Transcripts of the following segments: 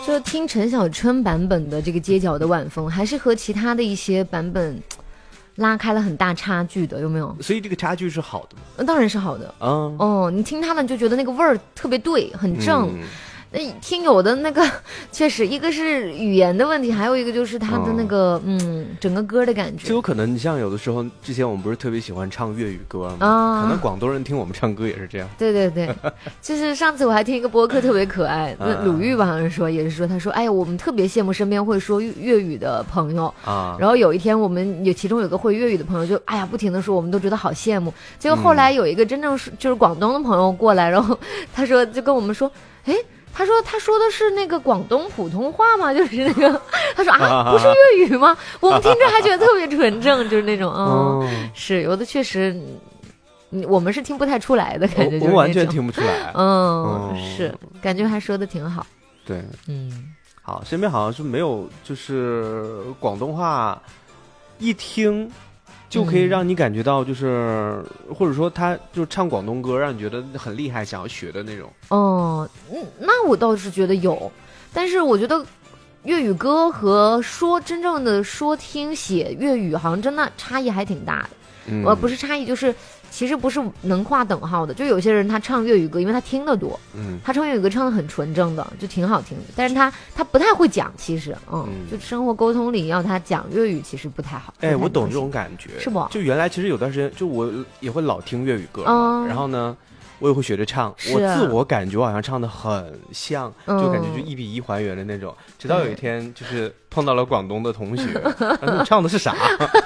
就听陈小春版本的这个街角的晚风，还是和其他的一些版本拉开了很大差距的，有没有？ 所以这个差距是好的吗？ 当然是好的。哦，你听他的就觉得那个味儿特别对，很正。那听友的那个确实，一个是语言的问题，还有一个就是他的那个整个歌的感觉。 就有可能你像有的时候，之前我们不是特别喜欢唱粤语歌吗？可能广东人听我们唱歌也是这样。 对对对，就是上次我还听一个播客特别可爱，那鲁豫吧好像说也是说，他说哎呀，我们特别羡慕身边会说粤语的朋友啊。然后有一天我们其中有个会粤语的朋友就哎呀不停的说，我们都觉得好羡慕。结果后来有一个真正就是广东的朋友过来，然后他说就跟我们说，哎。他说的是那个广东普通话吗？就是那个，他说啊，不是粤语吗？我们听着还觉得特别纯正，就是那种，是有的确实，我们是听不太出来的感觉， 我完全听不出来， 是感觉还说的挺好， 对，好，身边好像是没有，就是广东话一听。就可以让你感觉到，就是或者说他就唱广东歌，让你觉得很厉害，想要学的那种。 那我倒是觉得有，但是我觉得粤语歌和真正的说听写粤语，好像真的差异还挺大的。不是差异，就是其实不是能划等号的。就有些人他唱粤语歌，因为他听得多，他唱粤语歌唱得很纯正的，就挺好听的。但是他不太会讲，其实，就生活沟通里要他讲粤语，其实不太好。 哎，我懂这种感觉， 是不？ 就原来其实有段时间，就我也会老听粤语歌，然后呢，我也会学着唱，我自我感觉好像唱得很像，就感觉就1:1还原的那种。直到有一天，就是碰到了广东的同学，你唱的是啥？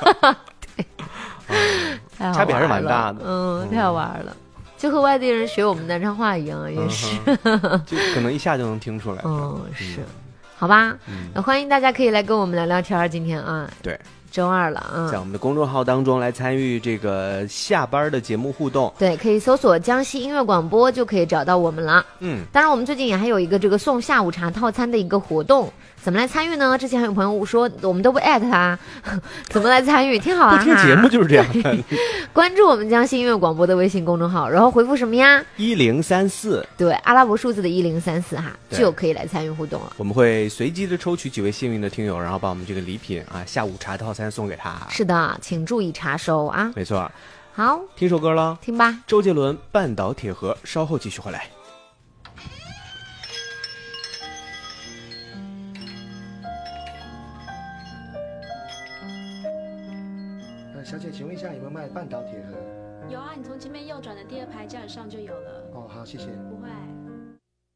差别还是蛮大的， 太好玩了，就和外地人学我们南昌话一样，也是， 就可能一下就能听出来。 是，好吧，欢迎大家可以来跟我们聊聊天，今天啊， 对。 周2了在我们的公众号当中来参与这个下班的节目互动。 对，可以搜索江西音乐广播就可以找到我们了。当然我们最近也还有一个这个送下午茶套餐的一个活动，怎么来参与呢？之前还有朋友说我们都不艾特他，怎么来参与？挺好啊， 不听节目就是这样的。 关注我们江西音乐广播的微信公众号，然后回复什么呀 ？1034， 对，阿拉伯数字的1034哈，就可以来参与互动了。 我们会随机的抽取几位幸运的听友，然后把我们这个礼品啊下午茶套餐送给他。 是的，请注意查收啊。 没错。 好， 听首歌了， 听吧。 周杰伦《半岛铁盒》，稍后继续回来。 小姐，请问一下有没有卖半岛铁盒？ 有啊，你从前面右转的第2排架子上就有了。 哦，好，谢谢。 不会。